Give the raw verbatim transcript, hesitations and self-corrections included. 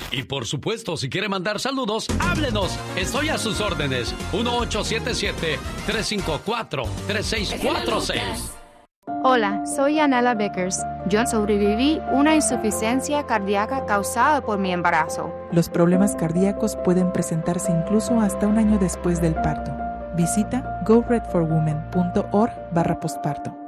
Y por supuesto, si quiere mandar saludos, háblenos. Estoy a sus órdenes. uno ocho siete siete, tres cinco cuatro, tres seis cuatro seis. Hola, soy Anela Vickers. Yo sobreviví una insuficiencia cardíaca causada por mi embarazo. Los problemas cardíacos pueden presentarse incluso hasta un año después del parto. Visita go red for women punto org barra posparto.